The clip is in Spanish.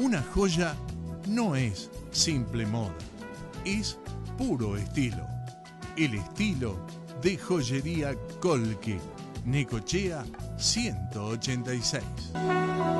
Una joya no es simple moda, es puro estilo. El estilo de Joyería Colque, Necochea 186.